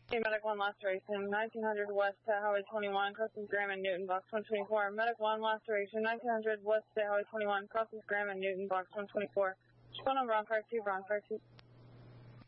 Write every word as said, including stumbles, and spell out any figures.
Hey, Medic one Laceration, nineteen hundred West to Highway twenty-one, crosses Graham and Newton, box one twenty-four. Medic one Laceration, nineteen hundred West to Highway twenty-one, crosses Graham and Newton, box one twenty-four. Phone number on car two, on car two.